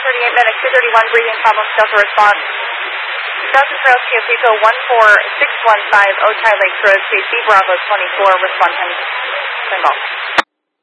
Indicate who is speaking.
Speaker 1: 38 minutes, 231, breathing problems, Delta response. Delta Trail Chiapico 14615, Otay Lakes Road, CC Bravo 24, respond 10, single.